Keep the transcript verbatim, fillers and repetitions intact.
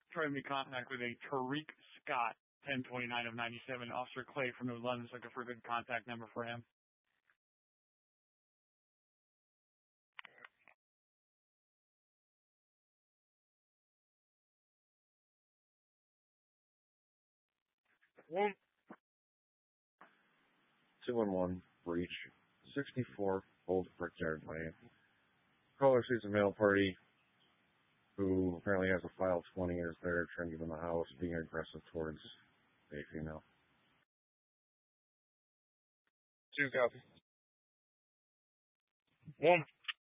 try to make contact with a Tariq Scott, ten twenty-nine of ninety-seven. Officer Clay from New London is looking for a good contact number for him. One. two one one, breach, sixty-four Old Brickyard Lane. Caller sees a male party who apparently has a file twenty years there, trying to get in the house, being aggressive towards a female. Two copy. One.